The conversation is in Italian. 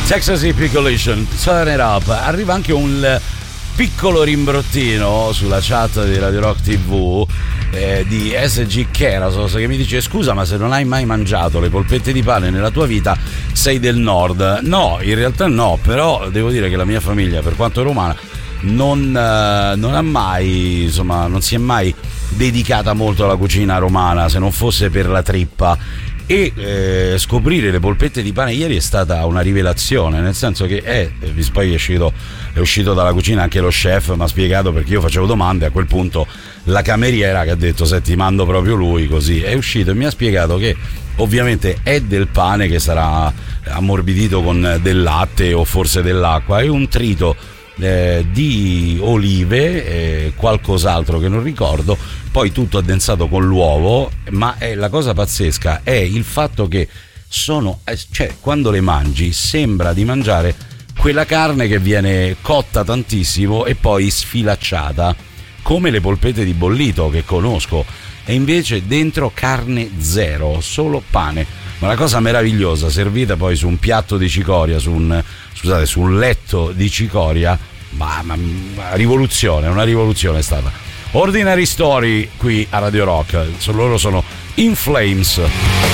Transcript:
Texas Hippie Collision, Turn It Up. Arriva anche un piccolo rimbrottino sulla chat di Radio Rock TV di SG Kerasos, che mi dice: scusa, ma se non hai mai mangiato le polpette di pane nella tua vita sei del nord. No, in realtà no, però devo dire che la mia famiglia, per quanto è romana, non ha mai, insomma, non si è mai dedicata molto alla cucina romana, se non fosse per la trippa. E scoprire le polpette di pane ieri è stata una rivelazione, nel senso che poi è uscito dalla cucina anche lo chef, mi ha spiegato, perché io facevo domande, a quel punto la cameriera che ha detto: senti, mando proprio lui, così è uscito e mi ha spiegato che ovviamente è del pane che sarà ammorbidito con del latte o forse dell'acqua e un trito di olive, qualcos'altro che non ricordo, poi tutto addensato con l'uovo. Ma la cosa pazzesca è il fatto che sono, cioè, quando le mangi sembra di mangiare quella carne che viene cotta tantissimo e poi sfilacciata, come le polpette di bollito che conosco, e invece dentro carne zero, solo pane. Ma la cosa meravigliosa, servita poi su un piatto di cicoria, su un letto di cicoria, ma rivoluzione, una rivoluzione è stata. Ordinary Story qui a Radio Rock, loro sono In Flames.